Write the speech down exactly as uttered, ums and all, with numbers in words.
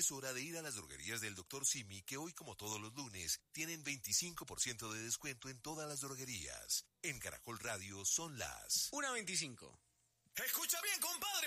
Es hora de ir a las droguerías del doctor Simi, que hoy, como todos los lunes, tienen veinticinco por ciento de descuento en todas las droguerías. En Caracol Radio son las una veinticinco. ¡Escucha bien, compadre!